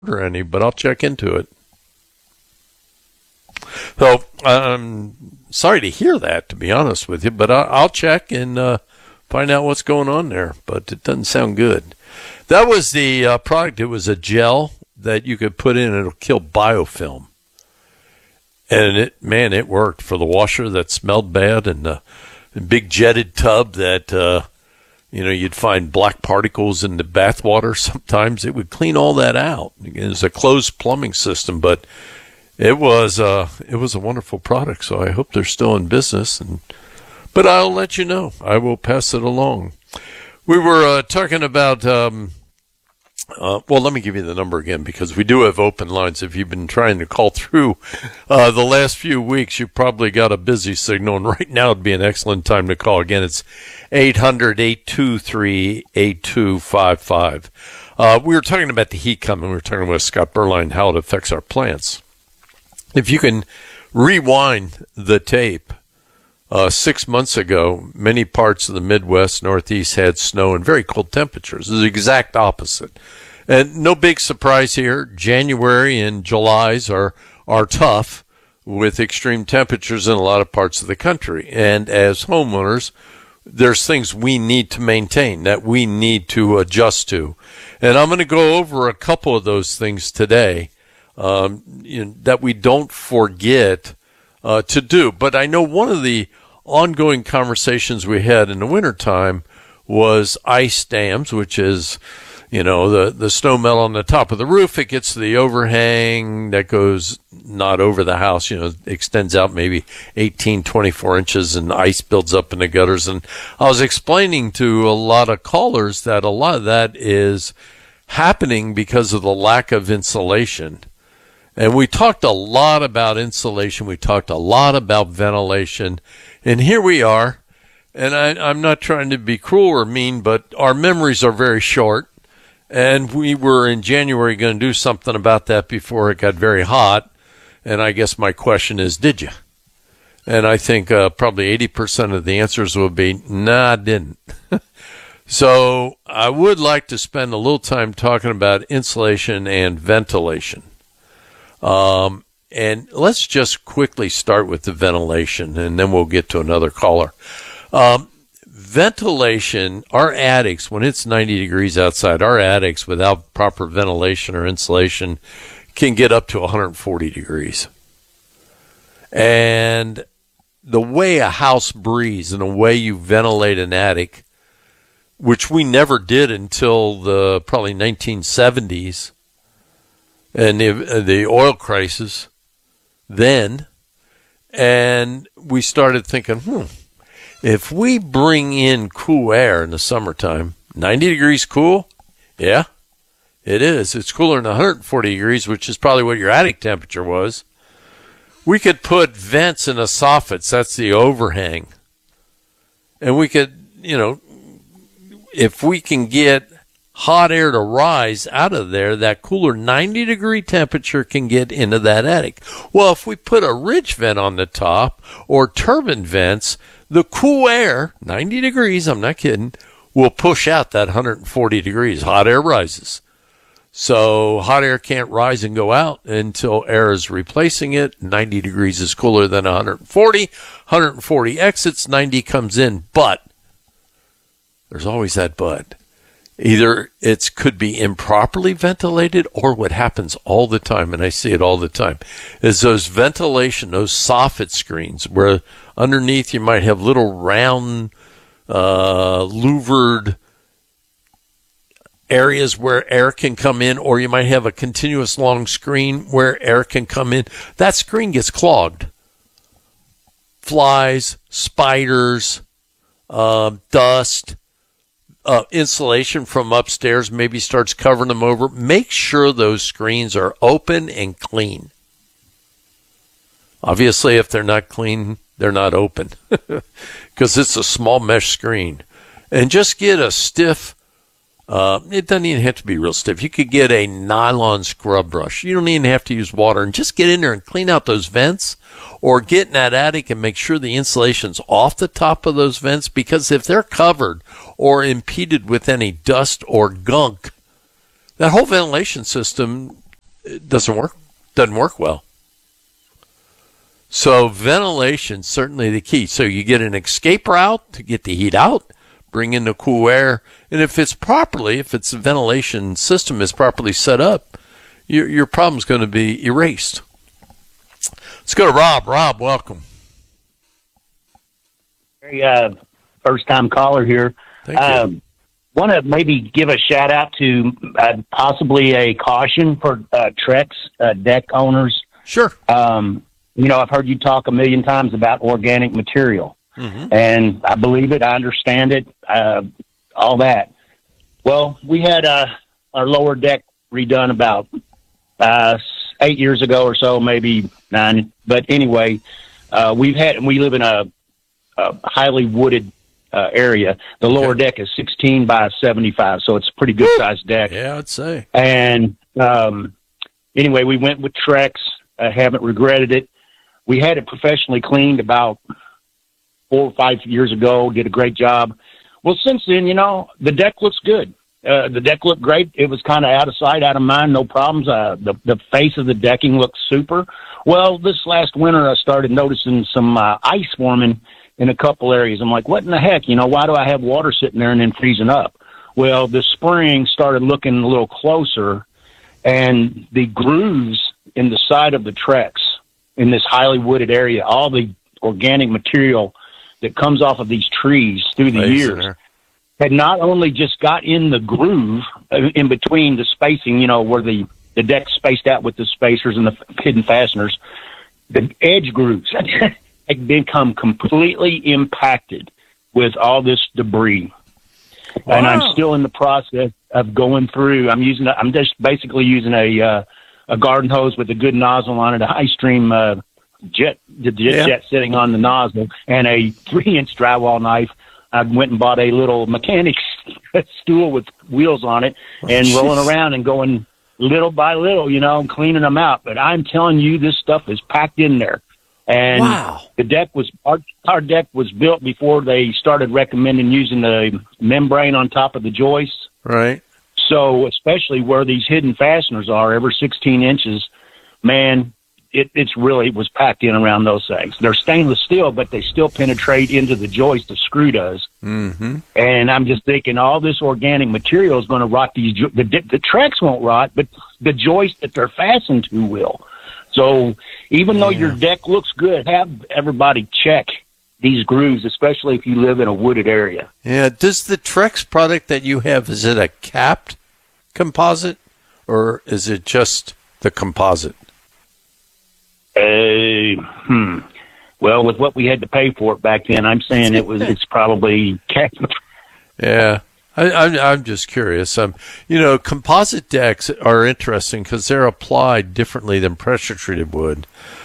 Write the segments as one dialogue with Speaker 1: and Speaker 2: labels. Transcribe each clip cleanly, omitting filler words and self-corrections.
Speaker 1: order any, but I'll check into it. So I'm sorry to hear that, to be honest with you, but I'll check and find out what's going on there. But it doesn't sound good. That was the product. It was a gel that you could put in and it'll kill biofilm. And it worked for the washer that smelled bad and the big jetted tub that, you'd find black particles in the bath water. Sometimes it would clean all that out. It was a closed plumbing system, but it was a wonderful product. So I hope they're still in business. But I'll let you know. I will pass it along. We were talking about. Let me give you the number again because we do have open lines. If you've been trying to call through the last few weeks, you've probably got a busy signal, and right now would be an excellent time to call. Again, it's 800-823-8255. We were talking about the heat coming. We were talking about Scott Berline, how it affects our plants. If you can rewind the tape, 6 months ago, many parts of the Midwest, Northeast had snow and very cold temperatures. It was the exact opposite. And no big surprise here. January and July's are tough with extreme temperatures in a lot of parts of the country. And as homeowners, there's things we need to maintain, that we need to adjust to. And I'm going to go over a couple of those things today that we don't forget to do. But I know one of the ongoing conversations we had in the wintertime was ice dams, which is, the snow melt on the top of the roof. It gets to the overhang that goes not over the house, extends out maybe 18, 24 inches and ice builds up in the gutters. And I was explaining to a lot of callers that a lot of that is happening because of the lack of insulation. And we talked a lot about insulation. We talked a lot about ventilation. And here we are. And I'm not trying to be cruel or mean, but our memories are very short. And we were in January going to do something about that before it got very hot. And I guess my question is, did you? And I think probably 80% of the answers will be, nah, I didn't. So I would like to spend a little time talking about insulation and ventilation. And let's just quickly start with the ventilation, and then we'll get to another caller. Ventilation, our attics, when it's 90 degrees outside, our attics without proper ventilation or insulation can get up to 140 degrees. And the way a house breathes and the way you ventilate an attic, which we never did until the probably 1970s, and the oil crisis then, and we started thinking, if we bring in cool air in the summertime, 90 degrees cool? Yeah, it is. It's cooler than 140 degrees, which is probably what your attic temperature was. We could put vents in the soffits, that's the overhang. And we could, if we can get hot air to rise out of there, that cooler 90-degree temperature can get into that attic. Well, if we put a ridge vent on the top or turbine vents, the cool air, 90 degrees, I'm not kidding, will push out that 140 degrees. Hot air rises. So hot air can't rise and go out until air is replacing it. 90 degrees is cooler than 140. 140 exits, 90 comes in. But there's always that but. Either it could be improperly ventilated, or what happens all the time, and I see it all the time, is those ventilation, those soffit screens, where underneath you might have little round, louvered areas where air can come in, or you might have a continuous long screen where air can come in. That screen gets clogged. Flies, spiders, dust, insulation from upstairs maybe starts covering them over. Make sure those screens are open and clean. Obviously, if they're not clean, they're not open because it's a small mesh screen. And just get a stiff, it doesn't even have to be real stiff. You could get a nylon scrub brush. You don't even have to use water, and just get in there and clean out those vents, or get in that attic and make sure the insulation's off the top of those vents, because if they're covered or impeded with any dust or gunk, that whole ventilation system it doesn't work well. So ventilation certainly the key. So you get an escape route to get the heat out, bring in the cool air, and if the ventilation system is properly set up, your problem's going to be erased. Let's go to Rob. Rob, welcome.
Speaker 2: First time caller here.
Speaker 1: Thank you.
Speaker 2: Want to maybe give a shout out to possibly a caution for Trex deck owners.
Speaker 1: Sure.
Speaker 2: I've heard you talk a million times about organic material, and I believe it. I understand it. All that. Well, we had our lower deck redone about 8 years ago or so, maybe 9. But anyway, we live in a highly wooded area. The lower deck is 16 by 75, so it's a pretty good sized deck.
Speaker 1: Yeah, I'd say.
Speaker 2: And anyway, we went with Trex. I haven't regretted it. We had it professionally cleaned about 4 or 5 years ago. Did a great job. Well, since then, the deck looks good. The deck looked great. It was kind of out of sight, out of mind, no problems. The face of the decking looked super. Well, this last winter, I started noticing some ice forming in a couple areas. I'm like, what in the heck? Why do I have water sitting there and then freezing up? Well, the spring started looking a little closer, and the grooves in the side of the Trex in this highly wooded area, all the organic material that comes off of these trees through the years had not only just got in the groove in between the spacing, where the deck's spaced out with the spacers and the hidden fasteners, the edge grooves had become completely impacted with all this debris. Wow. And I'm still in the process of going through. I'm just basically using a garden hose with a good nozzle on it, a high stream jet sitting on the nozzle, and a 3-inch drywall knife. I went and bought a little mechanic's stool with wheels on it and rolling around and going little by little, and cleaning them out. But I'm telling you, this stuff is packed in there. And the deck our deck was built before they started recommending using the membrane on top of the joists.
Speaker 1: Right.
Speaker 2: So especially where these hidden fasteners are, every 16 inches, man, it was packed in around those things. They're stainless steel, but they still penetrate into the joist, the screw does. Mm-hmm. And I'm just thinking all this organic material is going to rot these. The Trex won't rot, but the joist that they're fastened to will. So even though your deck looks good, have everybody check these grooves, especially if you live in a wooded area.
Speaker 1: Yeah. Does the Trex product that you have, is it a capped composite or is it just the composite?
Speaker 2: Well, with what we had to pay for it back then, I'm saying it's probably capped.
Speaker 1: Yeah. I'm just curious. Composite decks are interesting because they're applied differently than pressure-treated wood.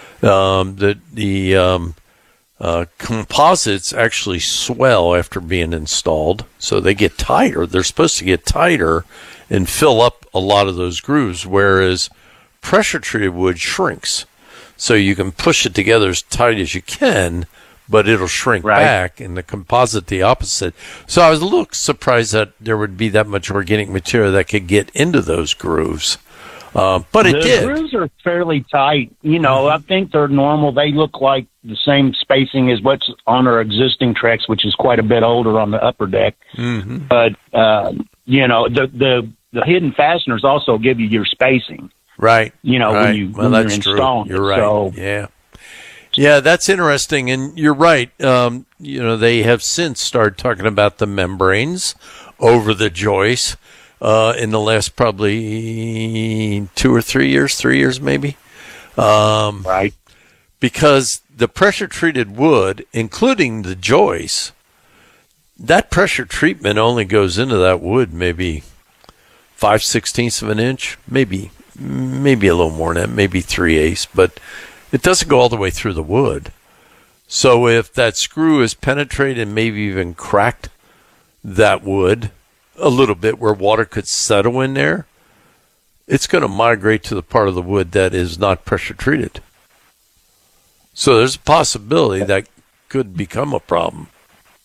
Speaker 1: Composites actually swell after being installed, so they get tighter. They're supposed to get tighter and fill up a lot of those grooves, whereas pressure-treated wood shrinks. So you can push it together as tight as you can, but it'll shrink back, and the composite the opposite. So I was a little surprised that there would be that much organic material that could get into those grooves. But it did.
Speaker 2: The grooves are fairly tight. I think they're normal. They look like the same spacing as what's on our existing Trex, which is quite a bit older on the upper deck. Mm-hmm. But, the hidden fasteners also give you your spacing.
Speaker 1: Right.
Speaker 2: When you're installing.
Speaker 1: You're right.
Speaker 2: So,
Speaker 1: yeah. Yeah, that's interesting, and you're right. They have since started talking about the membranes over the joists in the last probably 2 or 3 years, 3 years maybe.
Speaker 2: Right.
Speaker 1: Because the pressure-treated wood, including the joists, that pressure treatment only goes into that wood maybe 5/16 of an inch, maybe a little more than that, maybe 3/8, but it doesn't go all the way through the wood. So if that screw is penetrated and maybe even cracked that wood a little bit where water could settle in there, it's going to migrate to the part of the wood that is not pressure treated. So there's a possibility that could become a problem.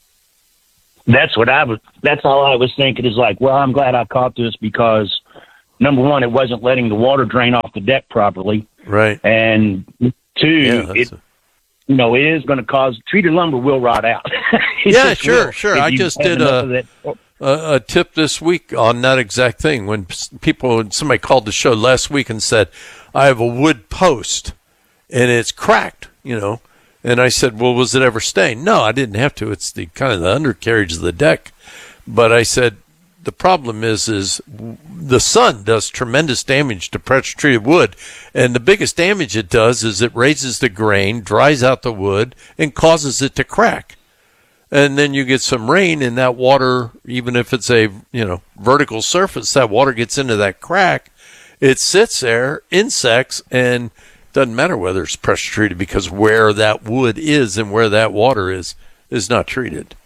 Speaker 2: That's all I was thinking is like, well, I'm glad I caught this because number one, it wasn't letting the water drain off the deck properly.
Speaker 1: Right.
Speaker 2: And two, it is going to cause treated lumber will rot out.
Speaker 1: Yeah, sure. I just did a tip this week on that exact thing. When somebody called the show last week and said, I have a wood post and it's cracked, and I said, well, was it ever stained? No, I didn't have to. It's the kind of the undercarriage of the deck. But I said, the problem is the sun does tremendous damage to pressure treated wood, and the biggest damage it does is it raises the grain, dries out the wood, and causes it to crack. And then you get some rain, and that water, even if it's a vertical surface, that water gets into that crack. It sits there, insects, and doesn't matter whether it's pressure treated, because where that wood is and where that water is not treated.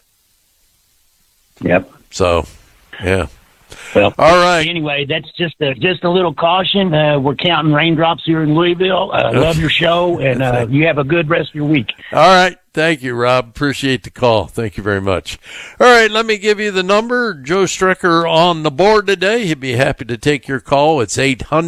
Speaker 2: Yep.
Speaker 1: So, yeah.
Speaker 2: Well,
Speaker 1: all right.
Speaker 2: Anyway, that's just a little caution. We're counting raindrops here in Louisville. Love your show, and you have a good rest of your week.
Speaker 1: All right. Thank you, Rob. Appreciate the call. Thank you very much. All right, let me give you the number. Joe Strecker on the board today. He'd be happy to take your call. It's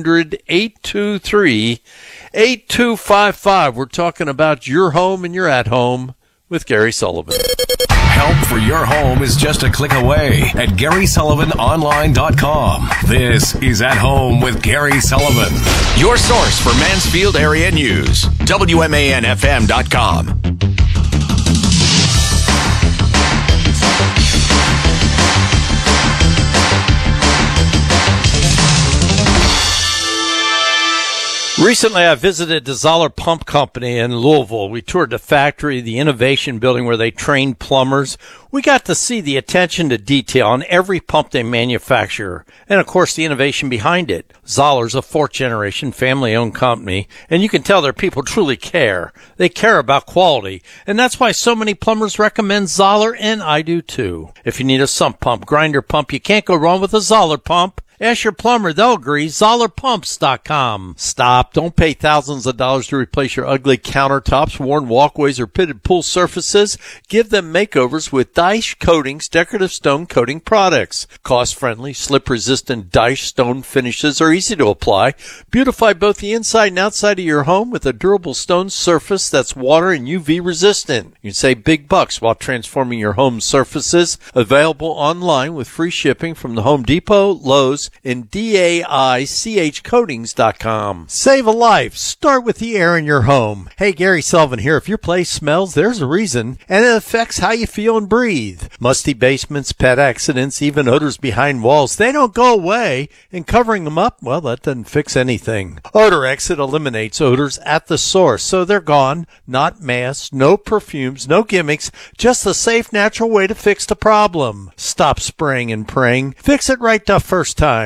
Speaker 1: 800-823-8255. We're talking about your home and your at home with Gary Sullivan.
Speaker 3: Help for your home is just a click away at GarySullivanOnline.com. This is At Home with Gary Sullivan. Your source for Mansfield area news. WMANFM.com.
Speaker 1: Recently, I visited the Zoller Pump Company in Louisville. We toured the factory, the innovation building where they train plumbers. We got to see the attention to detail on every pump they manufacture, and of course the innovation behind it. Zoller's a fourth-generation family-owned company, and you can tell their people truly care. They care about quality, and that's why so many plumbers recommend Zoller, and I do too. If you need a sump pump, grinder pump, you can't go wrong with a Zoller pump. Ask your plumber, they'll agree. ZollerPumps.com. Stop. Don't pay thousands of dollars to replace your ugly countertops, worn walkways, or pitted pool surfaces. Give them makeovers with Dyche Coatings decorative stone coating products. Cost-friendly, slip-resistant Dyche stone finishes are easy to apply. Beautify both the inside and outside of your home with a durable stone surface that's water and UV resistant. You can save big bucks while transforming your home surfaces. Available online with free shipping from the Home Depot, Lowe's, and DAICHcoatings.com. Save a life. Start with the air in your home. Hey, Gary Sullivan here. If your place smells, there's a reason, and it affects how you feel and breathe. Musty basements, pet accidents, even odors behind walls, they don't go away, and covering them up, well, that doesn't fix anything. Odor Exit eliminates odors at the source, so they're gone. Not masks, no perfumes, no gimmicks, just a safe, natural way to fix the problem. Stop spraying and praying. Fix it right the first time.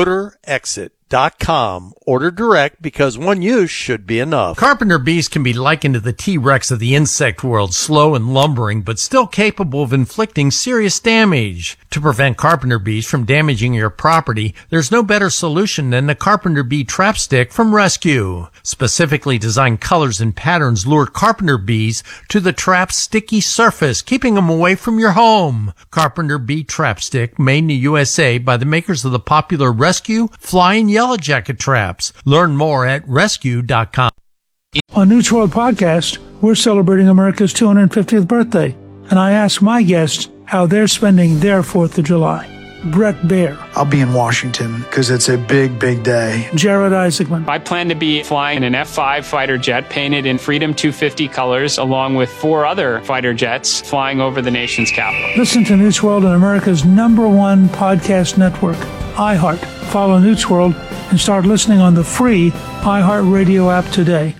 Speaker 1: OdorExit.com. Order direct because one use should be enough. Carpenter bees can be likened to the T-Rex of the insect world, slow and lumbering, but still capable of inflicting serious damage. To prevent carpenter bees from damaging your property, there's no better solution than the Carpenter Bee Trap Stick from Rescue. Specifically designed colors and patterns lure carpenter bees to the trap's sticky surface, keeping them away from your home. Carpenter Bee Trap Stick, made in the USA by the makers of the popular Rescue, Fly, and Yellow Jacket traps. Learn more at rescue.com.
Speaker 4: On News World Podcast, we're celebrating America's 250th birthday, and I ask my guests how they're spending their 4th of July. Brett Baer.
Speaker 5: I'll be in Washington because it's a big, big day.
Speaker 4: Jared Isaacman.
Speaker 6: I plan to be flying an F-5 fighter jet painted in Freedom 250 colors, along with 4 other fighter jets flying over the nation's capital.
Speaker 4: Listen to News World on America's #1 podcast network, iHeart. Follow News World and start listening on the free iHeartRadio app today.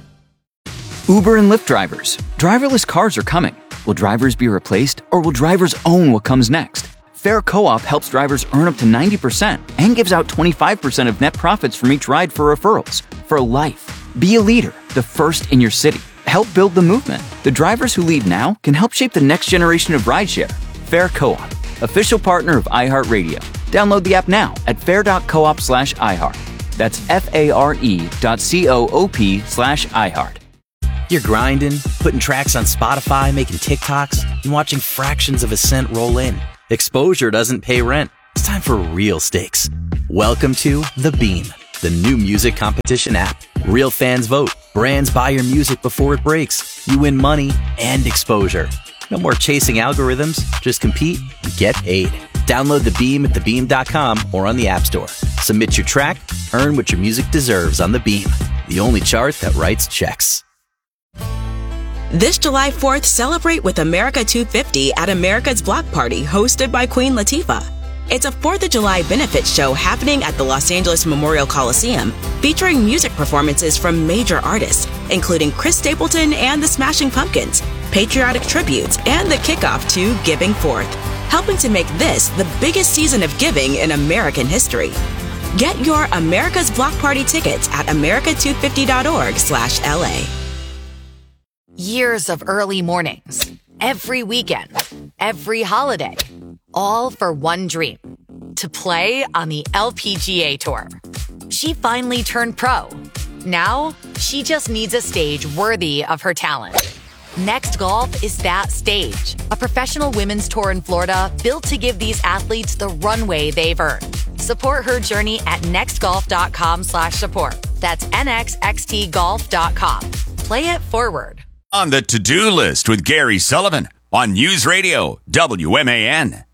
Speaker 7: Uber and Lyft drivers. Driverless cars are coming. Will drivers be replaced, or will drivers own what comes next? Fair Co-op helps drivers earn up to 90% and gives out 25% of net profits from each ride for referrals. For life. Be a leader, the first in your city. Help build the movement. The drivers who lead now can help shape the next generation of rideshare. Fair Co-op, official partner of iHeartRadio. Download the app now at fair.coop/iHeart. That's FARE.coop/iHeart.
Speaker 8: You're grinding, putting tracks on Spotify, making TikToks, and watching fractions of a cent roll in. Exposure doesn't pay rent. It's time for real stakes. Welcome to The Beam, the new music competition app. Real fans vote. Brands buy your music before it breaks. You win money and exposure. No more chasing algorithms. Just compete and get paid. Download The Beam at thebeam.com or on the App Store. Submit your track, earn what your music deserves on The Beam, the only chart that writes checks.
Speaker 9: This July 4th, celebrate with America 250 at America's Block Party, hosted by Queen Latifah. It's a 4th of July benefit show happening at the Los Angeles Memorial Coliseum, featuring music performances from major artists, including Chris Stapleton and the Smashing Pumpkins, patriotic tributes, and the kickoff to Giving Forth, helping to make this the biggest season of giving in American history. Get your America's Block Party tickets at america250.org/LA.
Speaker 10: Years of early mornings, every weekend, every holiday, all for one dream, to play on the LPGA Tour. She finally turned pro. Now, she just needs a stage worthy of her talent. Next Golf is that stage, a professional women's tour in Florida built to give these athletes the runway they've earned. Support her journey at nextgolf.com/support. That's nxxtgolf.com. Play it forward.
Speaker 3: On the to-do list with Gary Sullivan on News Radio WMAN.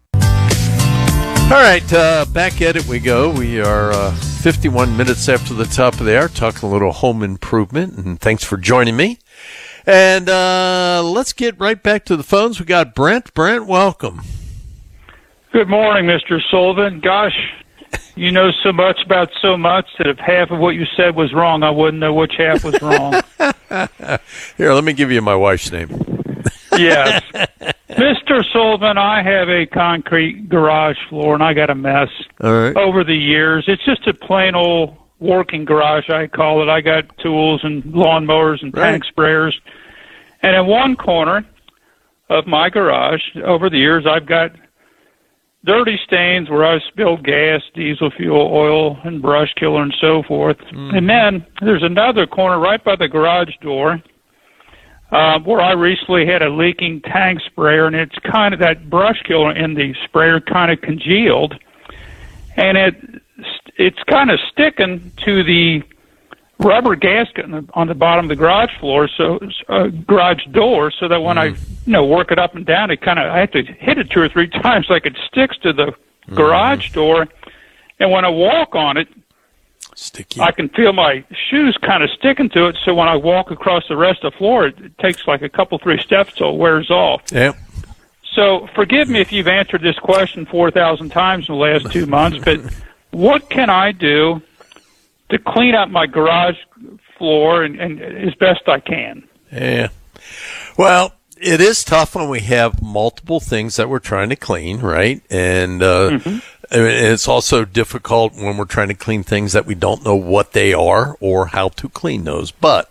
Speaker 1: All right, back at it we go. We are 51 minutes after the top of the hour, talking a little home improvement, and thanks for joining me. And let's get right back to the phones. We got Brent. Brent, welcome.
Speaker 11: Good morning, Mr. Sullivan. Gosh, you know so much about so much that if half of what you said was wrong, I wouldn't know which half was wrong.
Speaker 1: Here, let me give you my wife's name.
Speaker 11: Yes. Mr. Sullivan, I have a concrete garage floor, and I got a mess over the years. It's just a plain old working garage, I call it. I got tools and lawnmowers and tank sprayers. And in one corner of my garage, over the years, I've got dirty stains where I've spilled gas, diesel fuel, oil, and brush killer and so forth. And then there's another corner right by the garage door where I recently had a leaking tank sprayer, and it's kind of that brush killer in the sprayer kind of congealed, and it's kind of sticking to the rubber gasket on the bottom of the garage floor, so garage door, so that when I work it up and down, I have to hit it 2 or 3 times like it sticks to the garage door, and when I walk on it,
Speaker 1: sticky.
Speaker 11: I can feel my shoes kind of sticking to it, so when I walk across the rest of the floor, it takes like a couple, 3 steps till it wears off.
Speaker 1: Yep.
Speaker 11: So forgive me if you've answered this question 4,000 times in the last 2 months, but what can I do to clean up my garage floor and as best I can?
Speaker 1: Yeah. Well, it is tough when we have multiple things that we're trying to clean, right? And it's also difficult when we're trying to clean things that we don't know what they are or how to clean those. But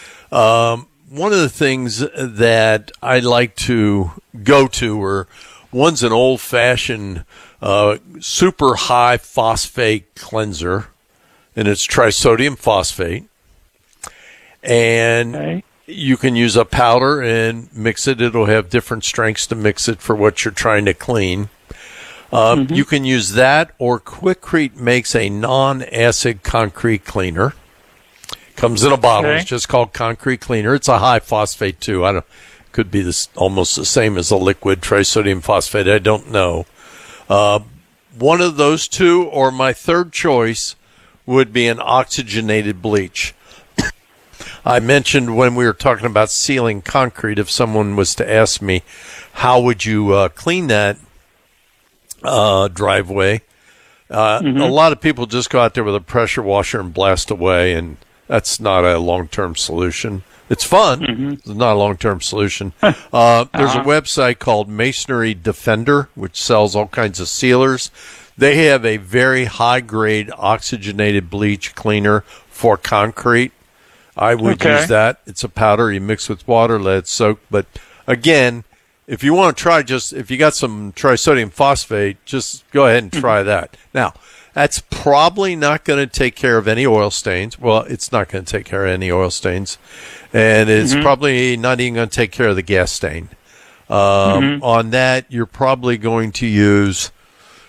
Speaker 1: one of the things that I like to go to one's an old-fashioned super high phosphate cleanser, and it's trisodium phosphate. And you can use a powder and mix it. It'll have different strengths to mix it for what you're trying to clean. You can use that, or Quikrete makes a non-acid concrete cleaner. Comes in a bottle. It's just called concrete cleaner. It's a high phosphate too. Could be almost the same as a liquid trisodium phosphate. I don't know. One of those two, or my third choice, would be an oxygenated bleach. I mentioned when we were talking about sealing concrete, if someone was to ask me, how would you clean that driveway? A lot of people just go out there with a pressure washer and blast away, and that's not a long-term solution. It's fun. It's not a long-term solution. There's a website called Masonry Defender, which sells all kinds of sealers. They have a very high-grade oxygenated bleach cleaner for concrete. I would use that. It's a powder. You mix with water, let it soak. But, again, if you want to try if you got some trisodium phosphate, just go ahead and try that. Now, that's probably not going to take care of any oil stains. Well, it's not going to take care of any oil stains. And it's probably not even going to take care of the gas stain. On that, you're probably going to use,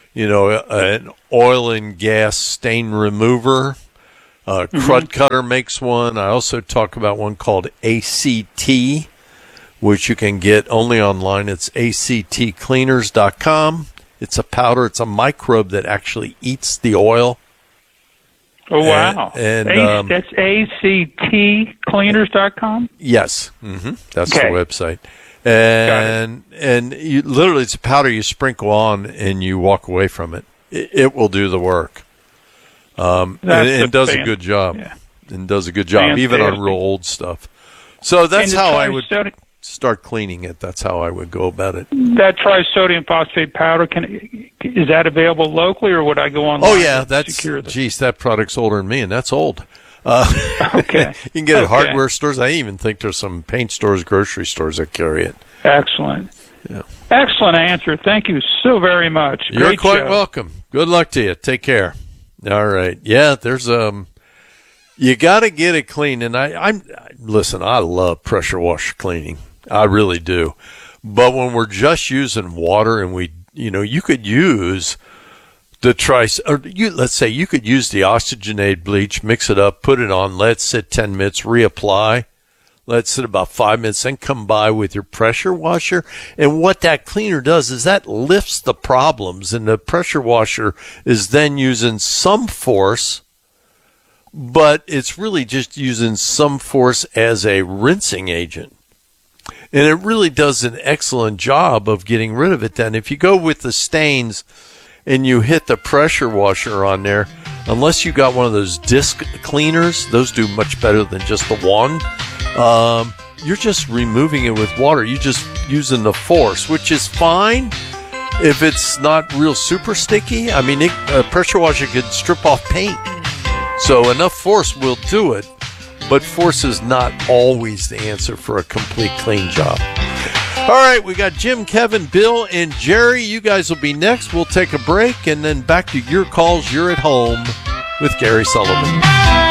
Speaker 1: an oil and gas stain remover. Crud Cutter makes one. I also talk about one called ACT, which you can get only online. It's actcleaners.com. It's a powder. It's a microbe that actually eats the oil.
Speaker 11: Oh, wow.
Speaker 1: And
Speaker 11: that's actcleaners.com?
Speaker 1: Yes. That's the website. And literally it's a powder you sprinkle on and you walk away from it. It will do the work. And does a good job.
Speaker 11: Yeah.
Speaker 1: And does a good job, even on real old stuff. So that's how I would start cleaning it. That's how I would go about it.
Speaker 11: That trisodium phosphate powder, is that available locally, or would I go online?
Speaker 1: Oh, yeah. That product's older than me, and that's old.
Speaker 11: Okay.
Speaker 1: You can get it at hardware stores. I even think there's some paint stores, grocery stores that carry it.
Speaker 11: Excellent.
Speaker 1: Yeah.
Speaker 11: Excellent answer. Thank you so very much.
Speaker 1: You're quite welcome. Good luck to you. Take care. All right. Yeah, there's you got to get it clean, and listen, I love pressure washer cleaning. I really do. But when we're just using water and you could use let's say you could use the oxygenated bleach, mix it up, put it on, let it sit 10 minutes, reapply. Let it sit about 5 minutes, then come by with your pressure washer. And what that cleaner does is that lifts the problems, and the pressure washer is then using some force, but it's really just using some force as a rinsing agent. And it really does an excellent job of getting rid of it then. If you go with the stains and you hit the pressure washer on there, unless you got one of those disc cleaners, those do much better than just the one. You're just removing it with water. You're just using the force, which is fine if it's not real super sticky. I mean, a pressure washer could strip off paint. So enough force will do it, but force is not always the answer for a complete clean job. All right, we got Jim, Kevin, Bill, and Jerry. You guys will be next. We'll take a break, and then back to your calls. You're at home with Gary Sullivan.